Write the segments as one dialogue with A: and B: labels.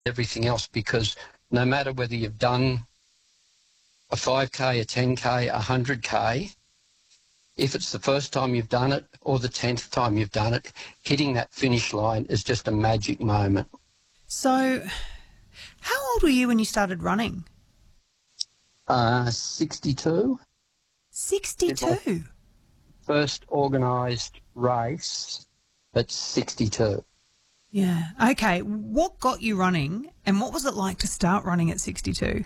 A: everything else, because no matter whether you've done a 5K, a 10K, a 100K, if it's the first time you've done it or the 10th time you've done it, hitting that finish line is just a magic moment.
B: So how old were you when you started running?
A: 62.
B: 62?
A: First organised race at 62.
B: Yeah. Okay. What got you running and what was it like to start running at 62?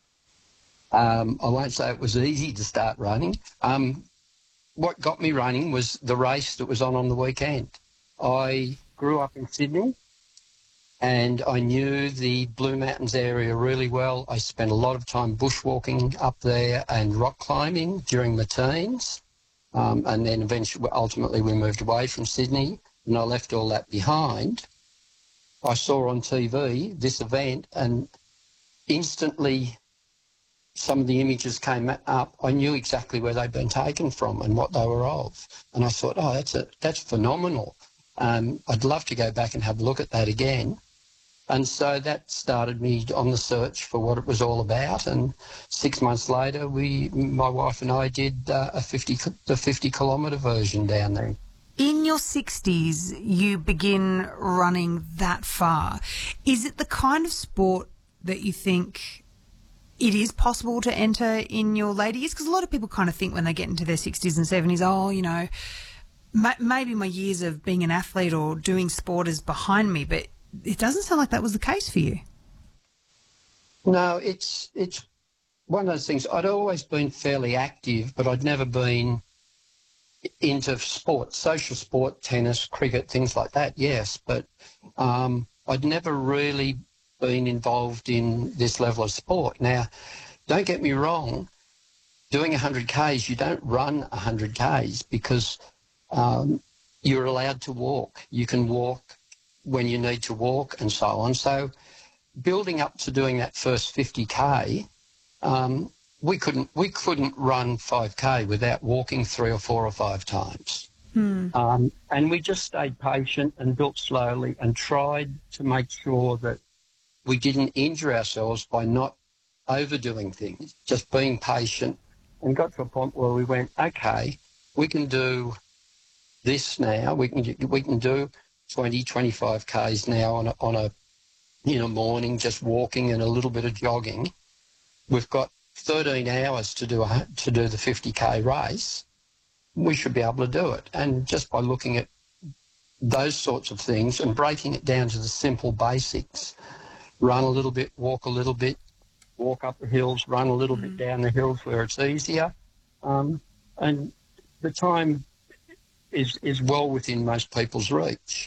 A: I won't say it was easy to start running. What got me running was the race that was on the weekend. I grew up in Sydney and I knew the Blue Mountains area really well. I spent a lot of time bushwalking up there and rock climbing during my teens. And then ultimately we moved away from Sydney and I left all that behind. I saw on TV this event and instantly some of the images came up. I knew exactly where they'd been taken from and what they were of. And I thought, oh, that's phenomenal. I'd love to go back and have a look at that again. And so that started me on the search for what it was all about. And 6 months later, my wife and I did the 50-kilometre version down there.
B: In your 60s, you begin running that far. Is it the kind of sport that you think it is possible to enter in your later years? Because a lot of people kind of think when they get into their 60s and 70s, oh, you know, maybe my years of being an athlete or doing sport is behind me, but it doesn't sound like that was the case for you.
A: No, it's one of those things. I'd always been fairly active, but I'd never been into sport, social sport, tennis, cricket, things like that, yes. But I'd never really been involved in this level of sport. Now, don't get me wrong, doing 100 Ks, you don't run 100 Ks because you're allowed to walk. You can walk when you need to walk and so on. So building up to doing that first 50K, we couldn't run 5K without walking 3 or 4 or 5 times. And we just stayed patient and built slowly and tried to make sure that we didn't injure ourselves by not overdoing things, just being patient, and got to a point where we went, okay, we can do this now. We can do 20, 25 Ks now on a morning, just walking and a little bit of jogging. We've got 13 hours to do the 50K race. We should be able to do it. And just by looking at those sorts of things and breaking it down to the simple basics, run a little bit, walk a little bit, walk up the hills, run a little bit down the hills where it's easier. And the time is well within most people's reach.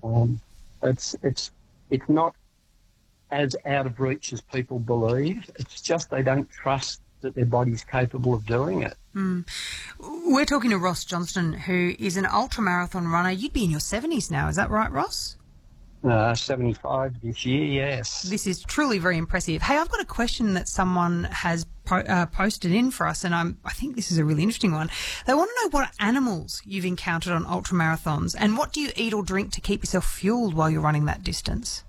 A: It's not as out of reach as people believe. It's just they don't trust that their body's capable of doing it.
B: We're talking to Ross Johnston, who is an ultramarathon runner. You'd be in your 70s now, is that right, Ross?
A: 75 this year, yes.
B: This is truly very impressive. Hey, I've got a question that someone has posted in for us, and I think this is a really interesting one. They want to know what animals you've encountered on ultramarathons and what do you eat or drink to keep yourself fueled while you're running that distance?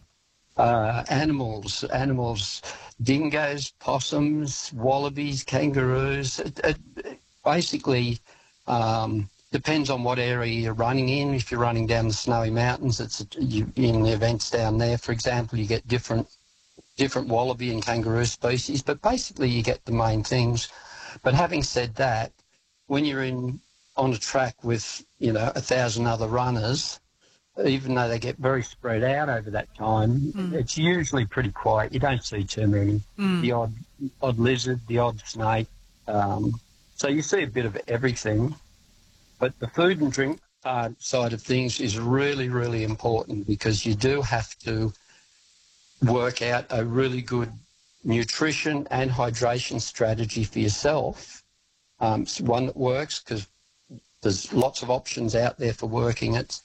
A: Animals, dingoes, possums, wallabies, kangaroos. It basically depends on what area you're running in. If you're running down the Snowy Mountains, in the events down there, for example, you get different wallaby and kangaroo species, but basically you get the main things. But having said that, when you're on a track with 1,000 other runners, even though they get very spread out over that time, it's usually pretty quiet. You don't see too many. The odd lizard, the odd snake. So you see a bit of everything. But the food and drink side of things is really, really important because you do have to work out a really good nutrition and hydration strategy for yourself. It's one that works because there's lots of options out there for working out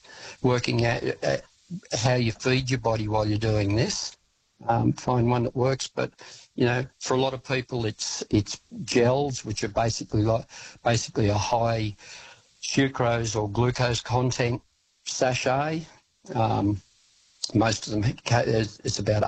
A: how you feed your body while you're doing this. Find one that works, but for a lot of people, it's gels, which are basically a high sucrose or glucose content sachet. most of them, it's about